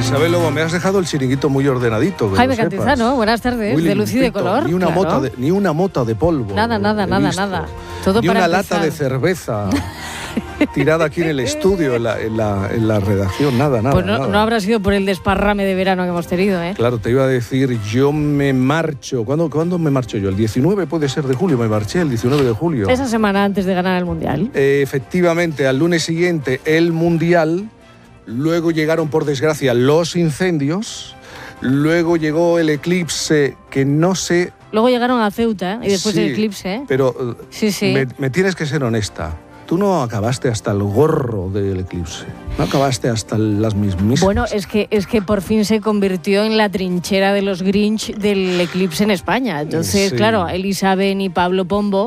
Isabel Lobo, me has dejado el chiringuito muy ordenadito. Jaime Cantizano, buenas tardes, muy de luz y de color. Ni una, ni una mota de polvo. Nada. Todo ni para una empezar. lata de cerveza tirada aquí en el estudio, en la redacción, nada. Pues no, nada. No habrá sido por el desparrame de verano que hemos tenido, ¿eh? Claro, te iba a decir, yo me marcho. ¿Cuándo me marcho yo? El 19 puede ser de julio, me marché el 19 de julio. Esa semana antes de ganar el Mundial. Efectivamente, al lunes siguiente el Mundial, luego llegaron por desgracia los incendios, luego llegó el eclipse que no sé... Luego llegaron a Ceuta y después sí, el eclipse, ¿eh? Pero sí. Me tienes que ser honesta. Tú no acabaste hasta el gorro del eclipse. No acabaste hasta las mismísimas. Bueno, es que por fin se convirtió en la trinchera de los Grinch del eclipse en España. Entonces, sí. claro, Elisa Ben y Pablo Pombo